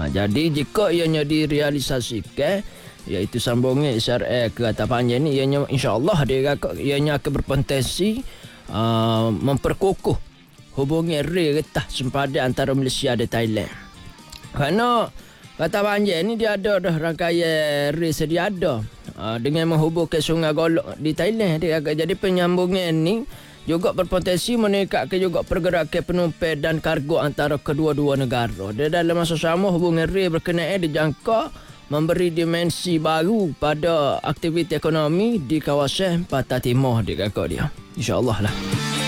Jadi jika ianya direalisasikan, iaitu sambungan SRA kereta panjang ni, ianya insya-Allah ianya akan berpotensi memperkukuh hubungan rail getah sempadan antara Malaysia dan Thailand. Kerana kereta panjang ni dia ada dah rangkaian rail sedia ada dengan menghubungkan Sungai Golok di Thailand. Jadi penyambungan ni juga berpotensi meningkatkan juga pergerakan penumpang dan kargo antara kedua-dua negara. Dan dalam masa sama, hubungan rail berkenaan dijangka memberi dimensi baru pada aktiviti ekonomi di kawasan Pantai Timur dia. InsyaAllah lah.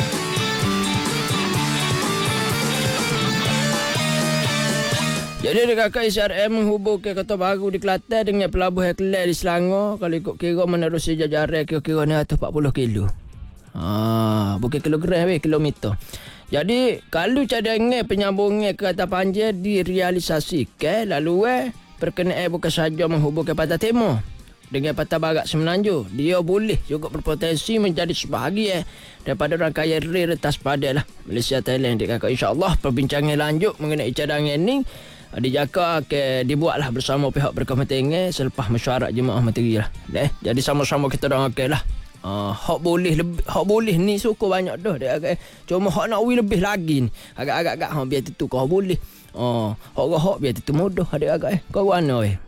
Jadi dekat SRM menghubungkan Kota Baru di Kelantan dengan Pelabuhan Kelang di Selangor. Kalau ikut kira menerusi jajaran kira-kira ni 140 kilo. Bukan kilogram, kilometer. Jadi kalau cadangan penyambungan kereta panjang direalisasikan, lalu berkenaan bukan sahaja menghubungkan Pantai Timur dengan Pantai Barat Semenanjung, dia boleh juga berpotensi menjadi sebahagian daripada rangkaian rail rentas padan lah Malaysia Thailand. InsyaAllah perbincangan lanjut mengenai cadangan ni dijangka akan dibuatlah bersama pihak berkepentingan selepas mesyuarat jemaah menteri lah. Jadi sama-sama kita doakan lah. Hak boleh ni suku banyak dah dia. Cuma hak nak lebih lagi ni. Agak-agak biar tentu kau boleh. Hak biar tentu mudah ada agak. Kau mana